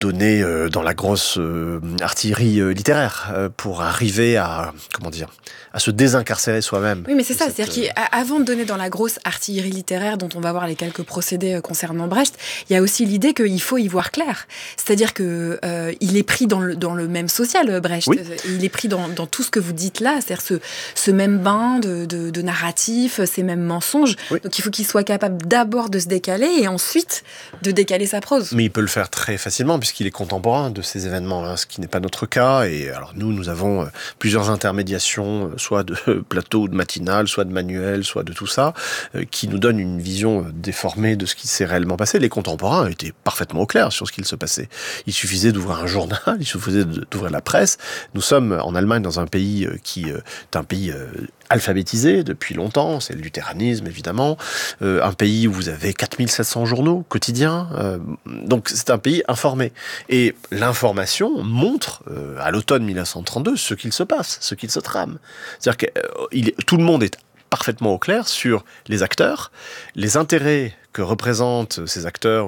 donné dans la grosse artillerie littéraire pour arriver à se désincarcérer soi-même. Oui, mais c'est ça, c'est-à-dire qu'avant de donner dans la grosse artillerie littéraire dont on va voir les quelques procédés concernant Brecht, il y a aussi l'idée qu'il faut y voir clair. C'est-à-dire que il est pris dans le même social, Brecht. Oui. Il est pris dans tout ce que vous dites là, c'est-à-dire ce même bain de narratif, ces mêmes mensonges. Oui. Donc il faut qu'il soit capable d'abord de se décaler et ensuite de décaler sa prose. Mais il peut le faire très facilement puisqu'il est contemporain de ces événements, ce qui n'est pas notre cas. Et alors nous avons plusieurs intermédiations, soit de plateau ou de matinale, soit de manuel, soit de tout ça, qui nous donnent une vision déformée de ce qui s'est réellement passé. Les contemporains étaient parfaitement au clair sur ce qu'il se passait. Il suffisait d'ouvrir un journal, il suffisait d'ouvrir la presse. Nous sommes en Allemagne dans un pays qui est un pays alphabétisé depuis longtemps, c'est le luthéranisme évidemment, un pays où vous avez 4700 journaux quotidiens, donc c'est un pays informé. Et l'information montre, à l'automne 1932, ce qu'il se passe, ce qu'il se trame. C'est-à-dire que tout le monde est parfaitement au clair sur les acteurs, les intérêts que représentent ces acteurs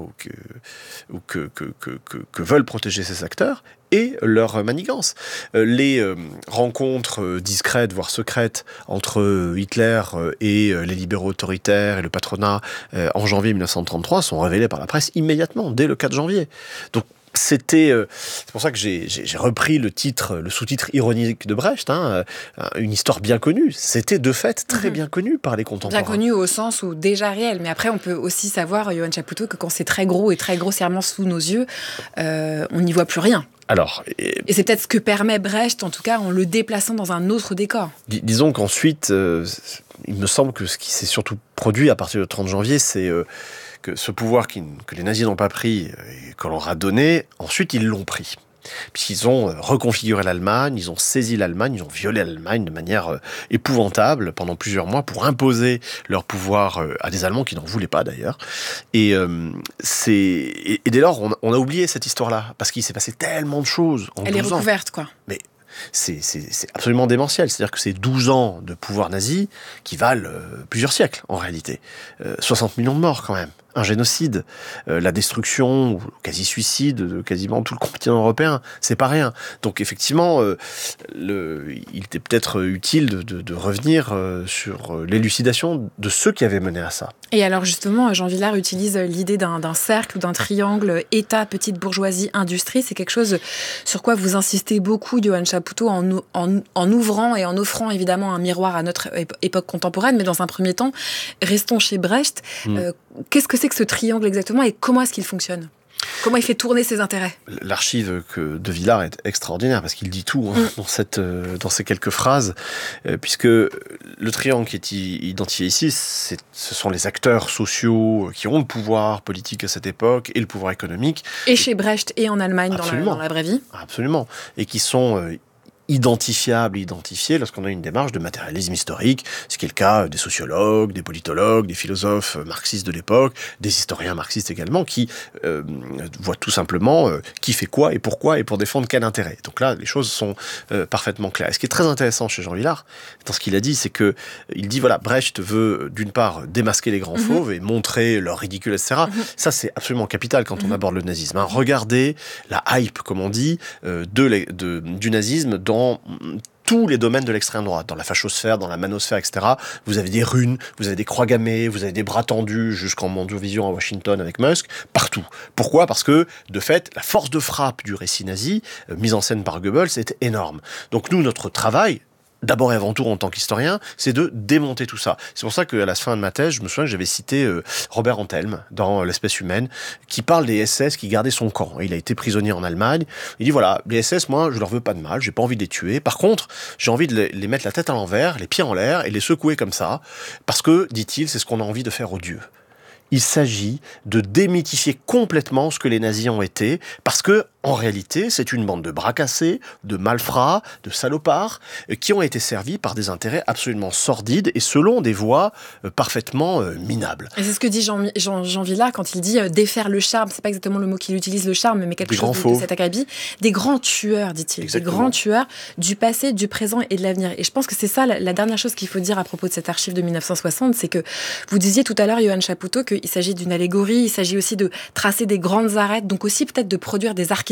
ou que veulent protéger ces acteurs et leur manigance. Les rencontres discrètes, voire secrètes, entre Hitler et les libéraux autoritaires et le patronat en janvier 1933 sont révélées par la presse immédiatement, dès le 4 janvier. Donc, c'est pour ça que j'ai repris le sous-titre ironique de Brecht, une histoire bien connue. C'était de fait très bien connu par les contemporains. Bien connu au sens où déjà réel, mais après on peut aussi savoir, Johann Chapoutot, que quand c'est très gros et très grossièrement sous nos yeux, on n'y voit plus rien. Alors, et c'est peut-être ce que permet Brecht, en tout cas, en le déplaçant dans un autre décor. Disons qu'ensuite, il me semble que ce qui s'est surtout produit à partir du 30 janvier, c'est que ce pouvoir que les nazis n'ont pas pris et qu'on leur a donné, ensuite ils l'ont pris. Puisqu'ils ont reconfiguré l'Allemagne, ils ont saisi l'Allemagne, ils ont violé l'Allemagne de manière épouvantable pendant plusieurs mois pour imposer leur pouvoir à des Allemands qui n'en voulaient pas d'ailleurs. Et dès lors, on a oublié cette histoire-là, parce qu'il s'est passé tellement de choses en 12 ans. Elle est recouverte, quoi. Mais c'est absolument démentiel. C'est-à-dire que c'est 12 ans de pouvoir nazi qui valent plusieurs siècles, en réalité. 60 millions de morts, quand même. Un génocide, la destruction, ou quasi-suicide de quasiment tout le continent européen, c'est pas rien. Donc effectivement, il était peut-être utile de revenir sur l'élucidation de ceux qui avaient mené à ça. Et alors justement, Jean Vilar utilise l'idée d'un cercle ou d'un triangle État, petite bourgeoisie, industrie. C'est quelque chose sur quoi vous insistez beaucoup, Johann Chapoutot, en ouvrant et en offrant évidemment un miroir à notre époque contemporaine. Mais dans un premier temps, restons chez Brecht. Qu'est-ce que c'est que ce triangle exactement et comment est-ce qu'il fonctionne ? Comment il fait tourner ses intérêts ? L'archive de Villard est extraordinaire parce qu'il dit tout dans ces quelques phrases, puisque le triangle qui est identifié ici, ce sont les acteurs sociaux qui ont le pouvoir politique à cette époque et le pouvoir économique. Et chez Brecht et en Allemagne dans la vraie vie. Absolument. Et qui sont identifiés lorsqu'on a une démarche de matérialisme historique, ce qui est le cas des sociologues, des politologues, des philosophes marxistes de l'époque, des historiens marxistes également, qui voient tout simplement qui fait quoi et pourquoi et pour défendre quel intérêt. Donc là, les choses sont parfaitement claires. Et ce qui est très intéressant chez Jean Vilar, dans ce qu'il a dit, c'est que il dit, voilà, Brecht veut d'une part démasquer les grands fauves et montrer leur ridicule, etc. Ça, c'est absolument capital quand on aborde le nazisme. Regardez la hype, comme on dit, du nazisme dans tous les domaines de l'extrême droite, dans la fachosphère, dans la manosphère, etc. Vous avez des runes, vous avez des croix gammées, vous avez des bras tendus jusqu'en Mandovision à Washington avec Musk, partout. Pourquoi ? Parce que, de fait, la force de frappe du récit nazi, mise en scène par Goebbels, c'est énorme. Donc nous, notre travail, d'abord et avant tout en tant qu'historien, c'est de démonter tout ça. C'est pour ça qu'à la fin de ma thèse, je me souviens que j'avais cité Robert Antelme dans L'espèce humaine, qui parle des SS qui gardaient son camp. Il a été prisonnier en Allemagne. Il dit, voilà, les SS, moi, je leur veux pas de mal, j'ai pas envie de les tuer. Par contre, j'ai envie de les mettre la tête à l'envers, les pieds en l'air, et les secouer comme ça, parce que, dit-il, c'est ce qu'on a envie de faire aux dieux. Il s'agit de démythifier complètement ce que les nazis ont été, parce que, en réalité, c'est une bande de bras cassés, de malfrats, de salopards, qui ont été servis par des intérêts absolument sordides et selon des voies parfaitement minables. Et c'est ce que dit Jean Vilar quand il dit défaire le charme. C'est pas exactement le mot qu'il utilise, le charme, mais quelque chose de cet acabit. Des grands tueurs, dit-il. Exactement. Des grands tueurs du passé, du présent et de l'avenir. Et je pense que c'est ça la dernière chose qu'il faut dire à propos de cette archive de 1960, c'est que vous disiez tout à l'heure, Johann Chapoutot, qu'il il s'agit d'une allégorie, il s'agit aussi de tracer des grandes arêtes, donc aussi peut-être de produire des archétypes